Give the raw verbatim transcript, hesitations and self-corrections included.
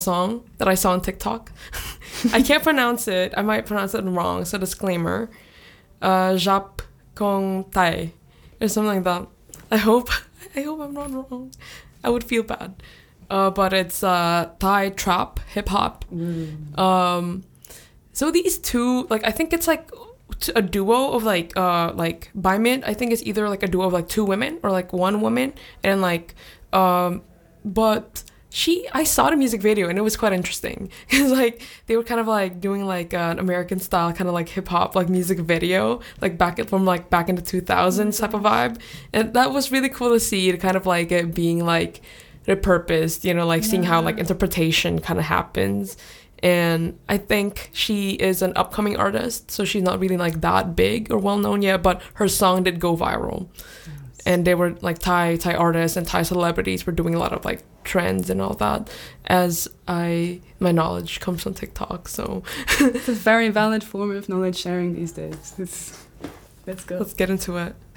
song that I saw on TikTok. I can't pronounce it. I might pronounce it wrong, so disclaimer. Uh, Jap Kong Tai or something like that. I hope I hope I'm not wrong. I would feel bad. Uh, but it's uh, Thai trap hip hop. Mm. Um, so these two, like I think it's like a duo of like uh like Baimint. I think it's either like a duo of like two women or like one woman, and like um, but. She, I saw the music video and it was quite interesting because like they were kind of like doing like an American style kind of like hip hop like music video like back at, from like back in the two thousands type of vibe, and that was really cool to see. To kind of like it being like repurposed, you know, like yeah. seeing how like interpretation kind of happens. And I think she is an upcoming artist, so she's not really like that big or well known yet, but her song did go viral. And they were like Thai Thai artists and Thai celebrities were doing a lot of like trends and all that, as I my knowledge comes from TikTok. So it's a very valid form of knowledge sharing these days. It's, let's go. Let's get into it.